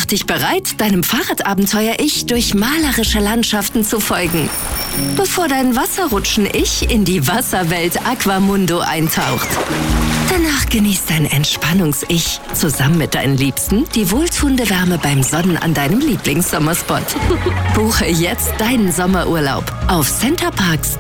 Mach dich bereit, deinem Fahrradabenteuer-Ich durch malerische Landschaften zu folgen, bevor dein Wasserrutschen-Ich in die Wasserwelt Aquamundo eintaucht. Danach genießt dein Entspannungs-Ich zusammen mit deinen Liebsten die wohltuende Wärme beim Sonnen an deinem Lieblingssommerspot. Buche jetzt deinen Sommerurlaub auf centerparks.de.